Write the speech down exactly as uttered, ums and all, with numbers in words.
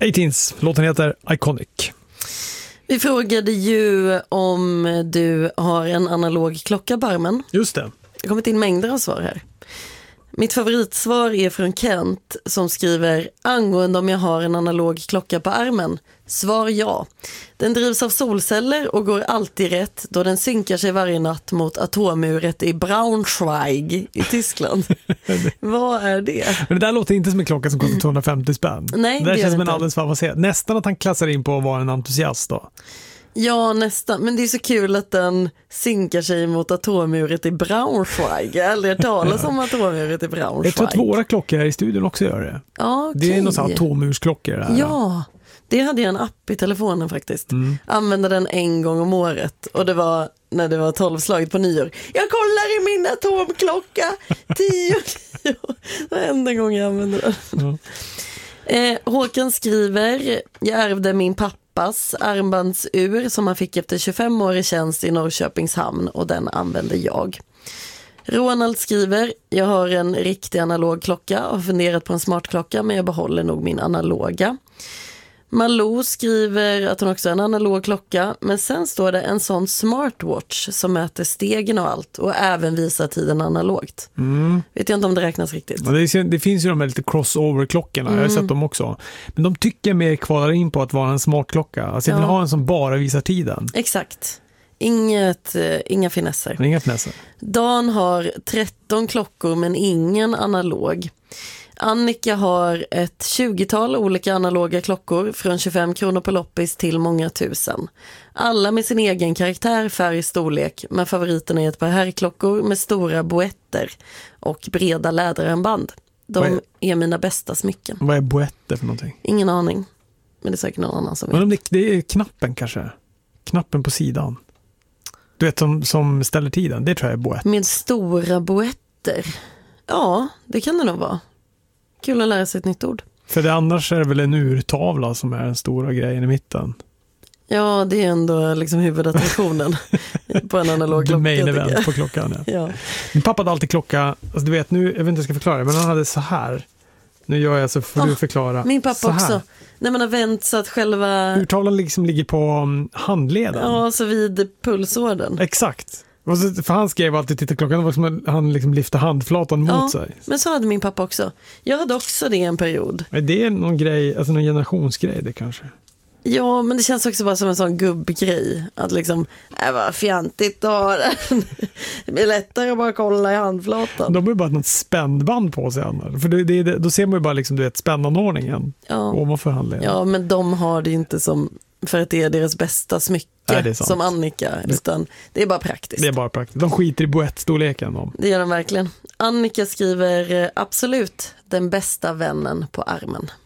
Eighteens, låten heter Iconic. Vi frågade ju om du har en analog klocka på armen. Just det. Det har kommit in mängder av svar här. Mitt favoritsvar är från Kent som skriver angående om jag har en analog klocka på armen. Svar ja. Den drivs av solceller och går alltid rätt då den synkar sig varje natt mot atomuret i Braunschweig i Tyskland. Vad är det? Men det där låter inte som en klocka som kostar tvåhundrafemtio spänn. Nej, det där det känns som en inte. alldeles favoriserad. Nästan att han klassar in på att vara en entusiast då. Ja, nästan. Men det är så kul att den synkar sig mot atomuret i Braunschweig. Jag har aldrig hört talas om atomuret i Braunschweig. Jag tror att våra klockor här i studion också gör det. Ja, okay. Det är någon sån här atomursklockor där. Ja, det hade jag en app i telefonen faktiskt. Mm. Använde den en gång om året. Och det var när det var tolvslaget på nyår. Jag kollar i min atomklocka. Tio, tio. Det var enda gången jag använde den. Ja. Eh, Håkan skriver, jag ärvde min pappas armbandsur som han fick efter tjugofem år i tjänst i Norrköpings hamn och den använde jag. Ronald skriver, jag har en riktig analog klocka och har funderat på en smartklocka men jag behåller nog min analoga. Malou skriver att hon också har en analog klocka men sen står det en sån smartwatch som mäter stegen och allt och även visar tiden analogt. Mm. Vet jag inte om det räknas riktigt. Ja, det, är, det finns ju de här lite crossover-klockorna, mm. jag har sett dem också. Men de tycker mer kvalar in på att vara en smartklocka. Alltså jag vill Ja. ha en som bara visar tiden. Exakt. Inget, eh, inga finesser. Men inga finesser. Dan har tretton klockor men ingen analog. Annika har ett tjugotal olika analoga klockor från tjugofem kronor på loppis till många tusen. Alla med sin egen karaktär, färg, storlek, men favoriten är ett par herrklockor med stora boetter och breda läderarmband. De är? är mina bästa smycken. Vad är boetter för någonting? Ingen aning, men det är säkert någon annan som vet. Men det, det är knappen kanske? Knappen på sidan. Du vet, som, som ställer tiden, det tror jag är boett. Med stora boetter. Ja, det kan det nog vara. Kul att lära sig ett nytt ord. För det annars är det väl en urtavla som är den stora grejen i mitten. Ja, det är ändå liksom huvudattraktionen på en analog klocka. Main event på klockan. Ja. Ja. Min pappa hade alltid klocka, alltså du vet, nu, jag vet inte hur jag ska förklara det, men han hade så här. Nu gör jag så får oh, du förklara. Min pappa så här. också. När man har vänt så att själva... Urtavlan liksom ligger på um, handleden. Ja, så vid pulsådern. Exakt. Och så, för han skrev alltid titta klockan, det var som att han liksom lyfte handflatan mot ja, sig. Men så hade min pappa också. Jag hade också det en period. Men det är någon grej, alltså någon generationsgrej det kanske. Ja, men det känns också bara som en sån gubbgrej. Att liksom, äh vad fjantigt att ha den. Det blir lättare att bara kolla i handflatan. De har ju bara något spännband på sig annars. För det, det, då ser man ju bara liksom, du vet, spännanordningen ja. ovanför handleden. Ja, men de har det inte som för att det är deras bästa smycke. Nej, som Annika, utan det är bara praktiskt. Det är bara praktiskt. De skiter i boettstorleken. De. Det gör de verkligen. Annika skriver absolut den bästa vännen på armen.